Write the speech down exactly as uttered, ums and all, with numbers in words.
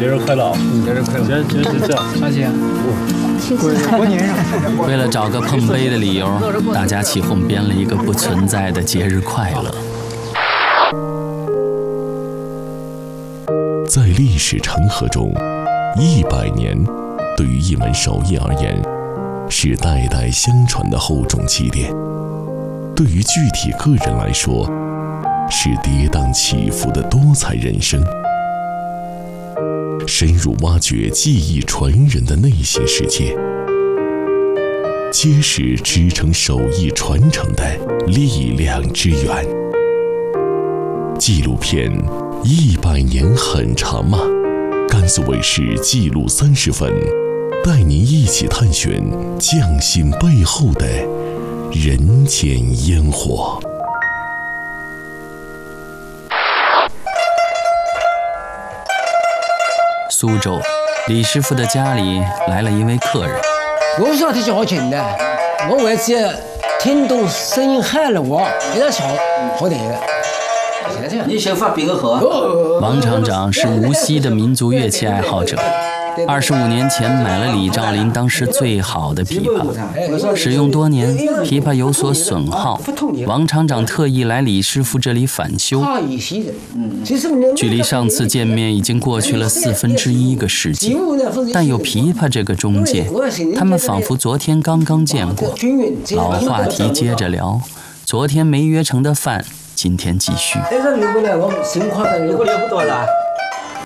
节日快乐啊！ 节日快乐！ 节节是这样， 相信啊，过年上。 为了找个碰杯的理由，大家起哄编了一个不存在的节日快乐。 在历史长河中，一百年对于一门手艺而言，是代代相传的厚重积淀；对于具体个人来说，是跌宕起伏的多彩人生。深入挖掘技艺传人的内心世界，揭示支撑手艺传承的力量之源。纪录片《一百年很长吗》？甘肃卫视纪录三十分，带您一起探寻匠心背后的人间烟火。 苏州，李师傅的家里来了一位客人。 我不晓得叫我进的，我为只听懂声音喊了我，非常巧，好听的。 你先发别个河。 王厂长是无锡的民族乐器爱好者。二十五年前买了李兆林当时最好的琵琶，使用多年，琵琶有所损耗，王厂长特意来李师傅这里返修。距离上次见面已经过去了四分之一个世纪，但有琵琶这个中介，他们仿佛昨天刚刚见过。老话题接着聊，昨天没约成的饭，今天继续。 这个留过来，我们新款的留过来不多了。